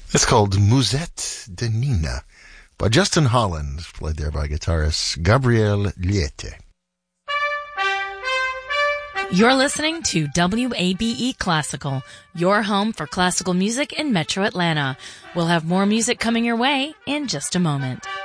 It's called Musette de Nina by Justin Holland, played there by guitarist Gabriel Liete. You're listening to WABE Classical, your home for classical music in Metro Atlanta. We'll have more music coming your way in just a moment.